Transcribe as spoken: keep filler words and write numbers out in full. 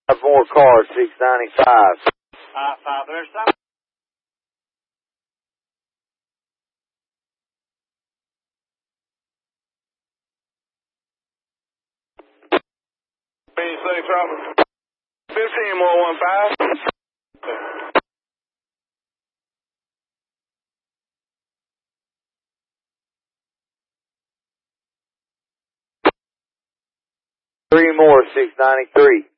Five more cars, six ninety-five. Five, five, there's some. Say traffic. Fifteen more one five. Three more, six ninety-three.